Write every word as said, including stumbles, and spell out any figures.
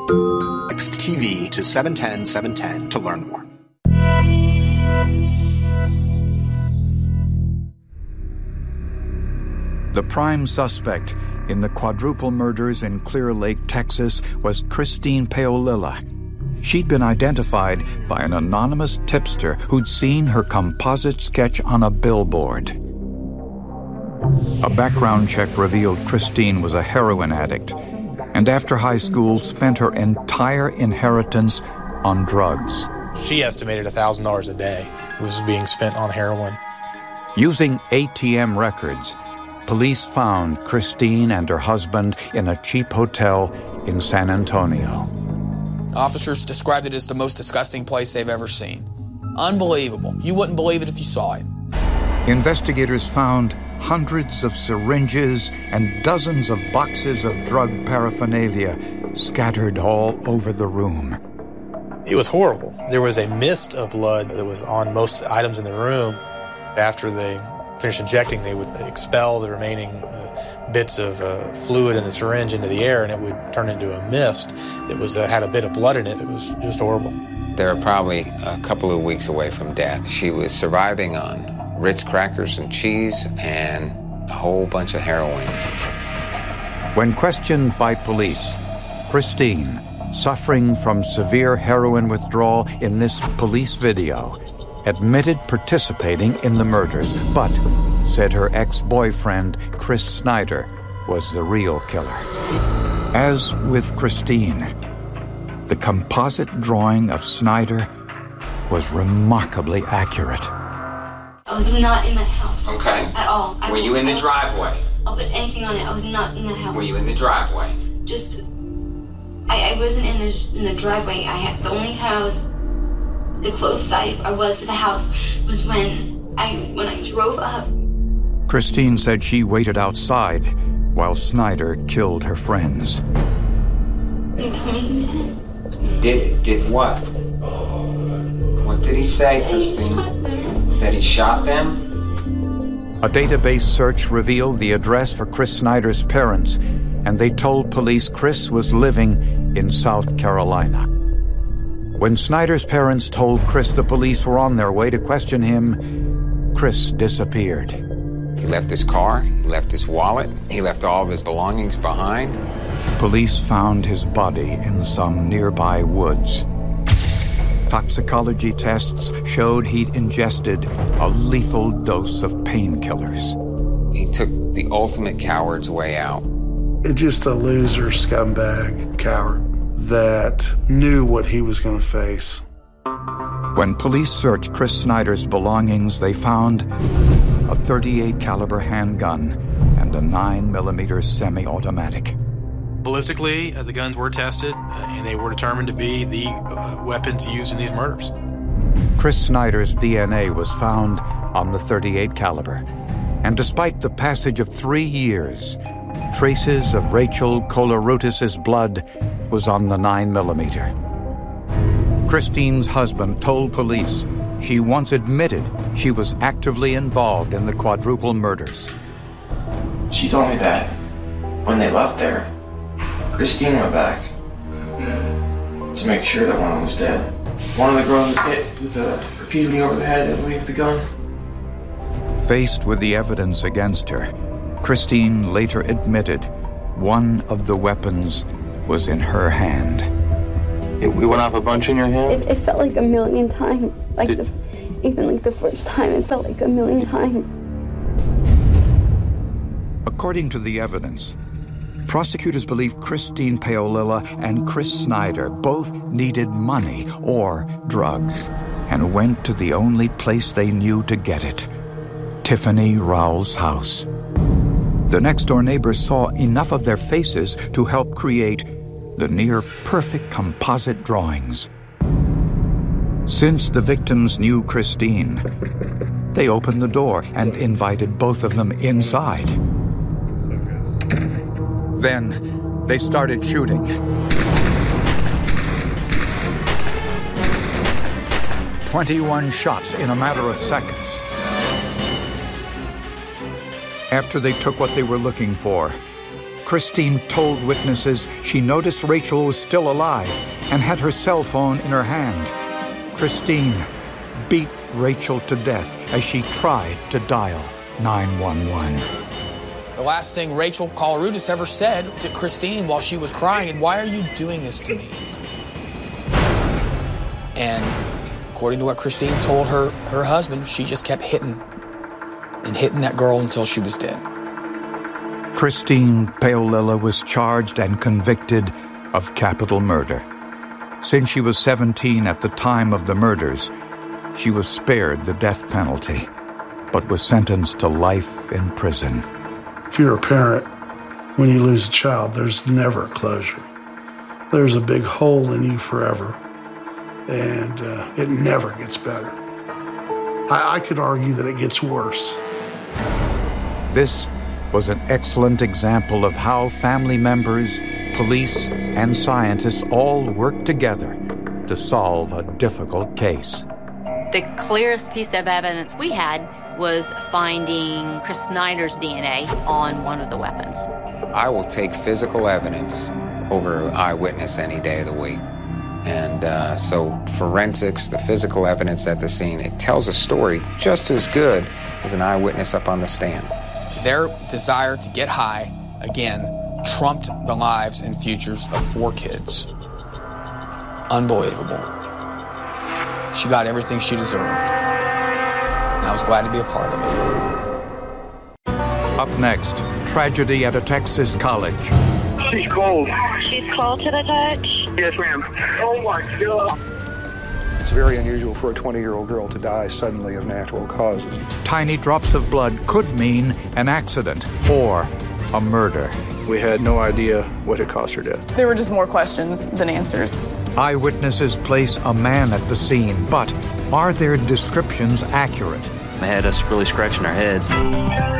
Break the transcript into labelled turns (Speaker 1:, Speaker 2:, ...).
Speaker 1: Text T V to seven ten seven ten to learn more.
Speaker 2: The prime suspect in the quadruple murders in Clear Lake, Texas, was Christine Paolilla. She'd been identified by an anonymous tipster who'd seen her composite sketch on a billboard. A background check revealed Christine was a heroin addict, and after high school spent her entire inheritance on drugs.
Speaker 3: She estimated one thousand dollars a day was being spent on heroin.
Speaker 2: Using A T M records, police found Christine and her husband in a cheap hotel in San Antonio.
Speaker 4: Officers described it as the most disgusting place they've ever seen. Unbelievable. You wouldn't believe it if you saw it.
Speaker 2: Investigators found hundreds of syringes and dozens of boxes of drug paraphernalia scattered all over the room.
Speaker 3: It was horrible. There was a mist of blood that was on most items in the room. After they finished injecting, they would expel the remaining uh, bits of uh, fluid in the syringe into the air, and it would turn into a mist that was uh, had a bit of blood in it. It was just horrible.
Speaker 5: They were probably a couple of weeks away from death. She was surviving on Ritz crackers and cheese and a whole bunch of heroin.
Speaker 2: When questioned by police, Christine, suffering from severe heroin withdrawal in this police video, admitted participating in the murders, but said her ex-boyfriend, Chris Snyder, was the real killer. As with Christine, the composite drawing of Snyder was remarkably accurate.
Speaker 6: I was not in that house.
Speaker 5: Okay.
Speaker 6: At all. I
Speaker 5: Were you in the driveway?
Speaker 6: I'll put anything on it. I was not in that house.
Speaker 5: Were you in the driveway?
Speaker 6: Just, I, I wasn't in the in the driveway. I had the only time I was, the closest I, I was to the house was when I when I drove up.
Speaker 2: Christine said she waited outside while Snyder killed her friends.
Speaker 6: He told me he did.
Speaker 5: Did did what? What did he say, Christine? That he shot them?
Speaker 2: A database search revealed the address for Chris Snyder's parents, and they told police Chris was living in South Carolina. When Snyder's parents told Chris the police were on their way to question him, Chris disappeared.
Speaker 5: He left his car, he left his wallet, he left all of his belongings behind.
Speaker 2: Police found his body in some nearby woods. Toxicology tests showed he'd ingested a lethal dose of painkillers.
Speaker 5: He took the ultimate coward's way out.
Speaker 7: It's just a loser, scumbag, coward that knew what he was going to face.
Speaker 2: When police searched Chris Snyder's belongings, they found a thirty-eight caliber handgun and a nine millimeter semi-automatic.
Speaker 3: Ballistically, uh, the guns were tested, uh, and they were determined to be the uh, weapons used in these murders.
Speaker 2: Chris Snyder's D N A was found on the thirty-eight caliber, and despite the passage of three years, traces of Rachel Kolarutis' blood was on the nine millimeter. Christine's husband told police she once admitted she was actively involved in the quadruple murders.
Speaker 8: She told me that when they left there, Christine went back to make sure that one of them was dead. One of the girls was hit with the, repeatedly over the head, I believe, with the gun.
Speaker 2: Faced with the evidence against her, Christine later admitted one of the weapons was in her hand.
Speaker 8: It, we went off a bunch in your hand?
Speaker 6: It, it felt like a million times. Like
Speaker 8: Did,
Speaker 6: the, even like the first time, it felt like a million times.
Speaker 2: According to the evidence, prosecutors believe Christine Paolilla and Chris Snyder both needed money or drugs and went to the only place they knew to get it, Tiffany Rowell's house. The next-door neighbors saw enough of their faces to help create the near-perfect composite drawings. Since the victims knew Christine, they opened the door and invited both of them inside. Then they started shooting. twenty-one shots in a matter of seconds. After they took what they were looking for, Christine told witnesses she noticed Rachel was still alive and had her cell phone in her hand. Christine beat Rachel to death as she tried to dial nine one one.
Speaker 4: The last thing Rachel Colarudis ever said to Christine while she was crying, and why are you doing this to me? And according to what Christine told her, her husband, she just kept hitting and hitting that girl until she was dead.
Speaker 2: Christine Paolilla was charged and convicted of capital murder. Since she was seventeen at the time of the murders, she was spared the death penalty, but was sentenced to life in prison.
Speaker 7: If you're a parent, when you lose a child, there's never a closure. There's a big hole in you forever, and uh, it never gets better. I, I could argue that it gets worse.
Speaker 2: This was an excellent example of how family members, police, and scientists all work together to solve a difficult case.
Speaker 9: The clearest piece of evidence we had was finding Chris Snyder's D N A on one of the weapons.
Speaker 5: I will take physical evidence over eyewitness any day of the week. And uh, so forensics, the physical evidence at the scene, it tells a story just as good as an eyewitness up on the stand.
Speaker 4: Their desire to get high, again, trumped the lives and futures of four kids. Unbelievable. She got everything she deserved. And I was glad to be a part of it.
Speaker 2: Up next, tragedy at a Texas college.
Speaker 10: She's cold.
Speaker 11: She's cold to the touch?
Speaker 10: Yes, ma'am. Oh, my God.
Speaker 12: It's very unusual for a twenty-year-old girl to die suddenly of natural causes.
Speaker 2: Tiny drops of blood could mean an accident or a murder.
Speaker 12: We had no idea what had caused her death.
Speaker 13: There were just more questions than answers.
Speaker 2: Eyewitnesses place a man at the scene, but are their descriptions accurate?
Speaker 14: They had us really scratching our heads.